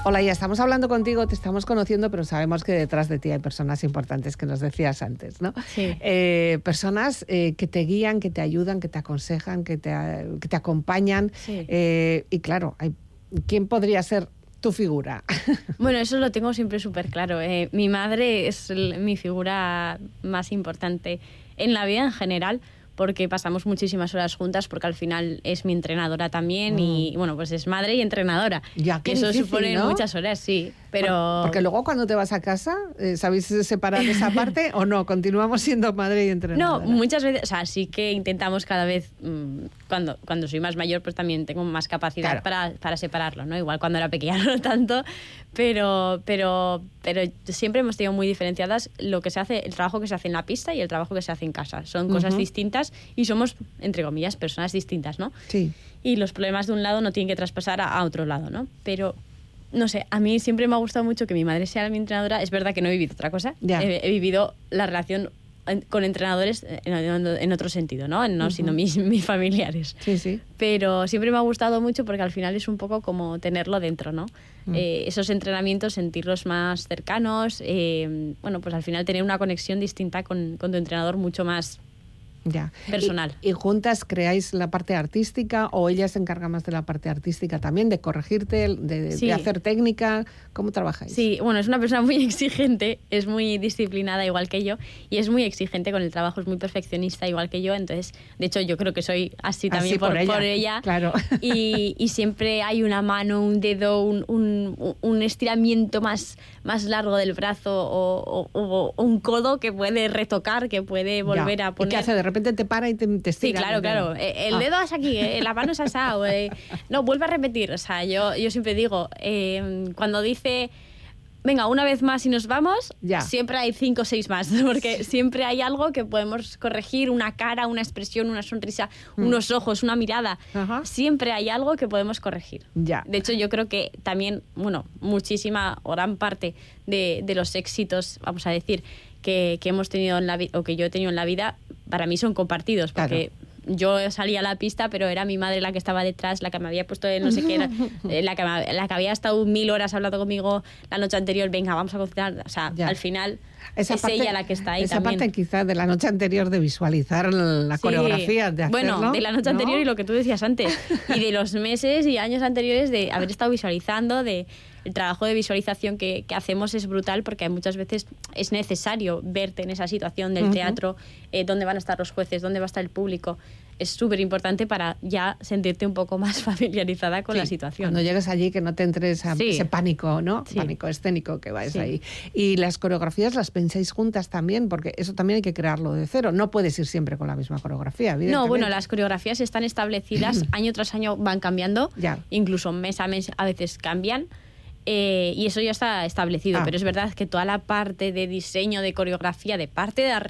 Hola, ya estamos hablando contigo, te estamos conociendo, pero sabemos que detrás de ti hay personas importantes, que nos decías antes, ¿no? Sí. Personas que te guían, que te ayudan, que te aconsejan, que te acompañan. Sí. Y claro, ¿quién podría ser tu figura? Bueno, eso lo tengo siempre súper claro. Mi madre es mi figura más importante en la vida en general, porque pasamos muchísimas horas juntas, porque al final es mi entrenadora también y, bueno, pues es madre y entrenadora. Ya, qué eso difícil, supone ¿no? muchas horas, sí, pero... Porque luego cuando te vas a casa, ¿sabéis separar esa parte o no? ¿Continuamos siendo madre y entrenadora? No, muchas veces, o sea, sí que intentamos cada vez, cuando soy más mayor, pues también tengo más capacidad para separarlo, ¿no? Igual cuando era pequeña no tanto, pero siempre hemos tenido muy diferenciadas lo que se hace, el trabajo que se hace en la pista y el trabajo que se hace en casa. Son cosas distintas y somos, entre comillas, personas distintas, ¿no? Sí. Y los problemas de un lado no tienen que traspasar a otro lado, ¿no? Pero... no sé, a mí siempre me ha gustado mucho que mi madre sea mi entrenadora. Es verdad que no he vivido otra cosa. He vivido la relación con entrenadores en otro sentido, ¿no? No siendo mis familiares. Sí, sí. Pero siempre me ha gustado mucho porque al final es un poco como tenerlo dentro, ¿no? Esos entrenamientos, sentirlos más cercanos. Bueno, pues al final tener una conexión distinta con tu entrenador mucho más... ya. Personal. ¿Y juntas creáis la parte artística o ella se encarga más de la parte artística también, de corregirte, de hacer técnica? ¿Cómo trabajáis? Sí, bueno, es una persona muy exigente, es muy disciplinada igual que yo y es muy exigente con el trabajo, es muy perfeccionista igual que yo, entonces, de hecho, yo creo que soy así también por ella. Claro. Y siempre hay una mano, un dedo, un estiramiento más largo del brazo o un codo que puede retocar, que puede volver a poner. ¿Y qué hace? De repente te para y te estira. Sí, claro. El dedo es aquí, la mano es asado. No, vuelve a repetir. O sea, yo siempre digo, cuando dice, venga, una vez más y nos vamos, siempre hay 5 o 6 más, porque siempre hay algo que podemos corregir, una cara, una expresión, una sonrisa, unos ojos, una mirada. Siempre hay algo que podemos corregir. De hecho, yo creo que también, bueno, muchísima o gran parte de los éxitos, vamos a decir, que hemos tenido en la vida, o que yo he tenido en la vida, para mí son compartidos, porque yo salía a la pista, pero era mi madre la que estaba detrás, la que me había puesto de no sé qué, la que había estado 1000 horas hablando conmigo la noche anterior, venga, vamos a cocinar, o sea, al final es ella la que está ahí esa también. Parte quizás de la noche anterior de visualizar la coreografía, de hacerlo. Bueno, de la noche anterior y lo que tú decías antes, y de los meses y años anteriores de haber estado visualizando, el trabajo de visualización que hacemos es brutal porque muchas veces es necesario verte en esa situación del teatro, dónde van a estar los jueces, dónde va a estar el público. Es súper importante para ya sentirte un poco más familiarizada con la situación. Cuando llegues allí que no te entres ese pánico, ¿no? Pánico escénico que vais ahí. Y las coreografías las pensáis juntas también, porque eso también hay que crearlo de cero. No puedes ir siempre con la misma coreografía, evidentemente. No, bueno, las coreografías están establecidas, año tras año van cambiando, incluso mes a mes a veces cambian. Y eso ya está establecido, pero es verdad que toda la parte de diseño, de coreografía, de parte de